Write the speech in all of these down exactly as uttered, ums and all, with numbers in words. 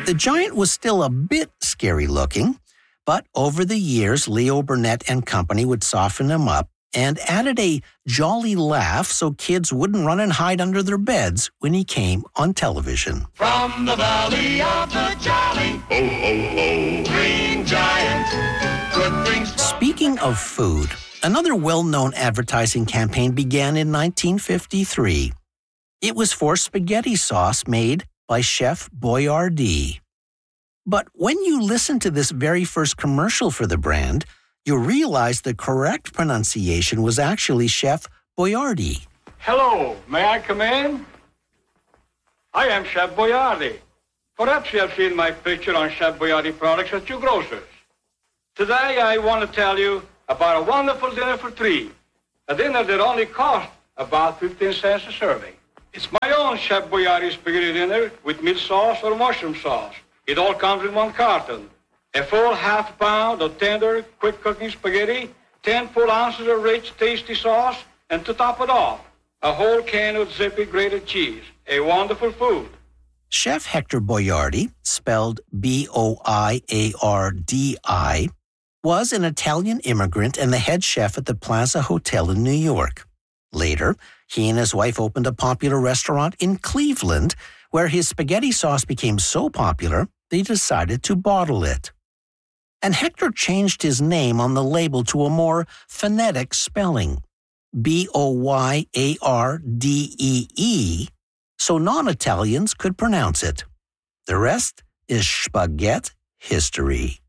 The giant was still a bit scary looking, but over the years, Leo Burnett and company would soften him up and added a jolly laugh so kids wouldn't run and hide under their beds when he came on television. From the valley of the jolly, ho, ho, ho, green giant, good things. Speaking of food, another well-known advertising campaign began in nineteen fifty-three. It was for spaghetti sauce made by Chef Boyardee. But when you listen to this very first commercial for the brand, you realize the correct pronunciation was actually Chef Boyardee. Hello, may I come in? I am Chef Boyardee. Perhaps you have seen my picture on Chef Boyardee products at your grocers. Today I want to tell you about a wonderful dinner for three. A dinner that only costs about fifteen cents a serving. It's my own Chef Boyardee spaghetti dinner with meat sauce or mushroom sauce. It all comes in one carton. A full half pound of tender, quick-cooking spaghetti, ten full ounces of rich, tasty sauce, and to top it off, a whole can of zippy grated cheese. A wonderful food. Chef Hector Boiardi, spelled B O I A R D I, was an Italian immigrant and the head chef at the Plaza Hotel in New York. Later, he and his wife opened a popular restaurant in Cleveland, where his spaghetti sauce became so popular, they decided to bottle it. And Hector changed his name on the label to a more phonetic spelling, B O Y A R D E E, so non-Italians could pronounce it. The rest is spaghetti history.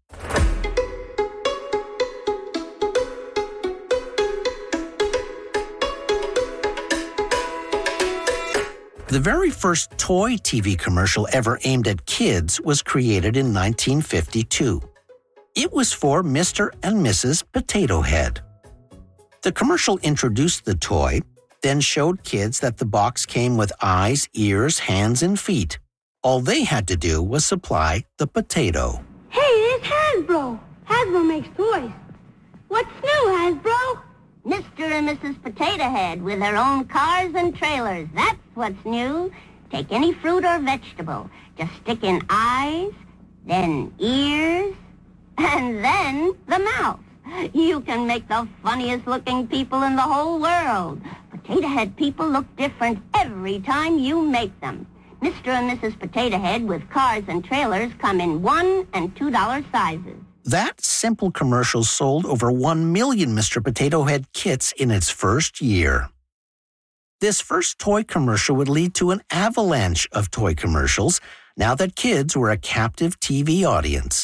The very first toy T V commercial ever aimed at kids was created in nineteen fifty-two. It was for Mister and Missus Potato Head. The commercial introduced the toy, then showed kids that the box came with eyes, ears, hands, and feet. All they had to do was supply the potato. Hey, it's Hasbro. Hasbro makes toys. What's new, Hasbro? Mister and Missus Potato Head with their own cars and trailers. That's what's new. Take any fruit or vegetable. Just stick in eyes, then ears, and then the mouth. You can make the funniest looking people in the whole world. Potato Head people look different every time you make them. Mister and Missus Potato Head with cars and trailers come in one and two dollar sizes. That simple commercial sold over one million Mister Potato Head kits in its first year. This first toy commercial would lead to an avalanche of toy commercials now that kids were a captive T V audience.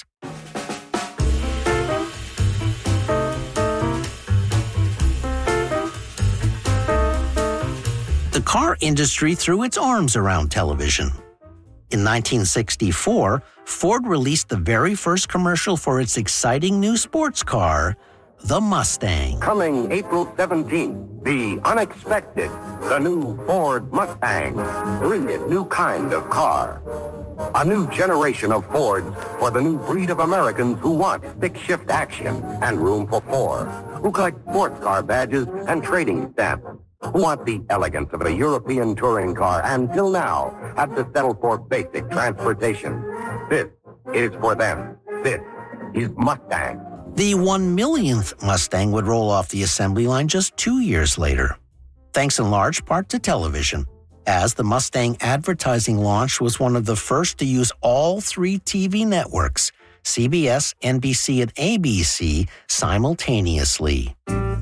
The car industry threw its arms around television. In nineteen sixty-four, Ford released the very first commercial for its exciting new sports car, the Mustang. Coming April seventeenth, the unexpected, the new Ford Mustang. Brilliant new kind of car. A new generation of Fords for the new breed of Americans who want stick-shift action and room for four, who collect sports car badges and trading stamps, who want the elegance of a European touring car and till now have to settle for basic transportation. This is for them. This is Mustang. The one millionth Mustang would roll off the assembly line just two years later, thanks in large part to television, as the Mustang advertising launch was one of the first to use all three T V networks, C B S, N B C, and A B C, simultaneously.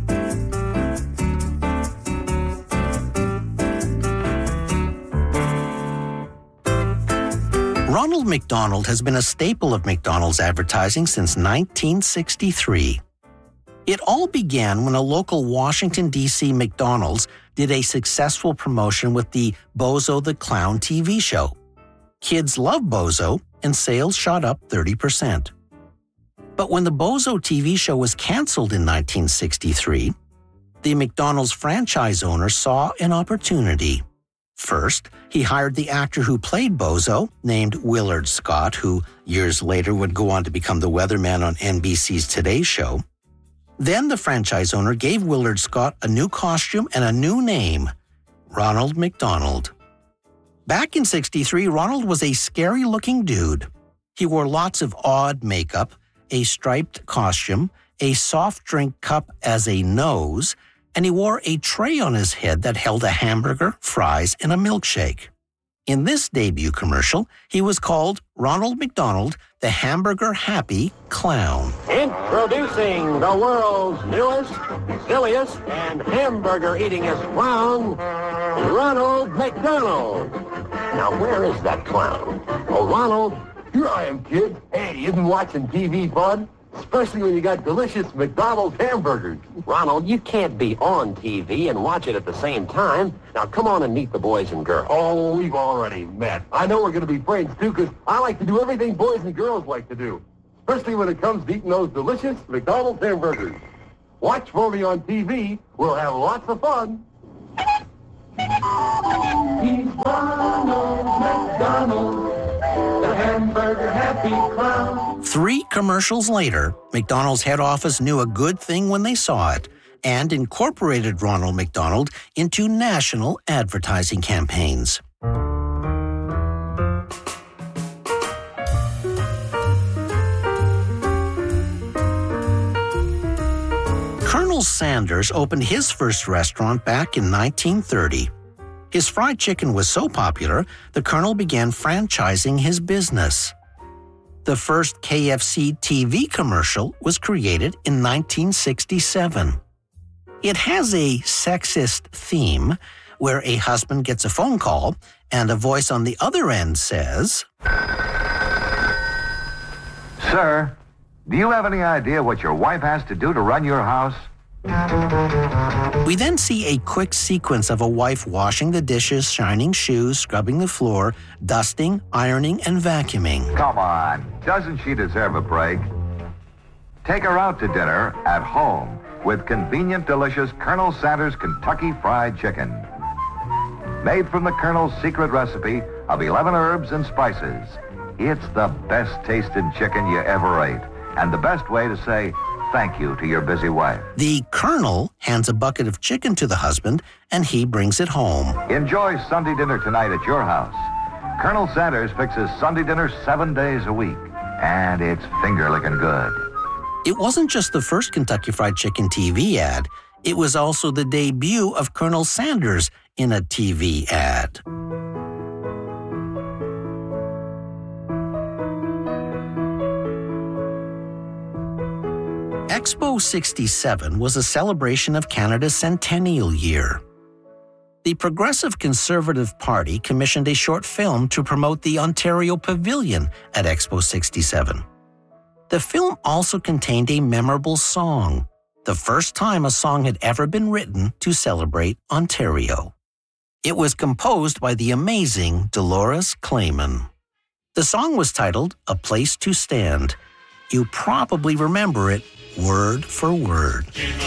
Ronald McDonald has been a staple of McDonald's advertising since nineteen sixty-three. It all began when a local Washington, D C McDonald's did a successful promotion with the Bozo the Clown T V show. Kids loved Bozo, and sales shot up thirty percent. But when the Bozo T V show was canceled in nineteen sixty-three, the McDonald's franchise owner saw an opportunity. First, he hired the actor who played Bozo, named Willard Scott, who years later would go on to become the weatherman on N B C's Today Show. Then the franchise owner gave Willard Scott a new costume and a new name, Ronald McDonald. Back in sixty-three, Ronald was a scary-looking dude. He wore lots of odd makeup, a striped costume, a soft drink cup as a nose, and he wore a tray on his head that held a hamburger, fries, and a milkshake. In this debut commercial, he was called Ronald McDonald, the Hamburger Happy Clown. Introducing the world's newest, silliest, and hamburger-eatingest clown, Ronald McDonald. Now, where is that clown? Oh, Ronald, here I am, kid. Hey, isn't watching T V fun? Especially when you got delicious McDonald's hamburgers. Ronald, you can't be on T V and watch it at the same time. Now, come on and meet the boys and girls. Oh, we've already met. I know we're going to be friends, too, because I like to do everything boys and girls like to do, especially when it comes to eating those delicious McDonald's hamburgers. Watch for me on T V. We'll have lots of fun. He's Ronald McDonald, the Hamburger Happy Clown. Three commercials later, McDonald's head office knew a good thing when they saw it and incorporated Ronald McDonald into national advertising campaigns. Colonel Sanders opened his first restaurant back in nineteen thirty. His fried chicken was so popular, the Colonel began franchising his business. The first K F C T V commercial was created in nineteen sixty-seven. It has a sexist theme where a husband gets a phone call and a voice on the other end says, "Sir, do you have any idea what your wife has to do to run your house?" We then see a quick sequence of a wife washing the dishes, shining shoes, scrubbing the floor, dusting, ironing, and vacuuming. Come on, doesn't she deserve a break? Take her out to dinner at home with convenient, delicious Colonel Sanders Kentucky Fried Chicken. Made from the Colonel's secret recipe of eleven herbs and spices. It's the best tasting chicken you ever ate, and the best way to say thank you to your busy wife. The Colonel hands a bucket of chicken to the husband, and he brings it home. Enjoy Sunday dinner tonight at your house. Colonel Sanders fixes Sunday dinner seven days a week, and it's finger-licking good. It wasn't just the first Kentucky Fried Chicken T V ad. It was also the debut of Colonel Sanders in a T V ad. Expo sixty-seven was a celebration of Canada's centennial year. The Progressive Conservative Party commissioned a short film to promote the Ontario Pavilion at Expo sixty-seven. The film also contained a memorable song, the first time a song had ever been written to celebrate Ontario. It was composed by the amazing Dolores Clayman. The song was titled A Place to Stand. You probably remember it word for word.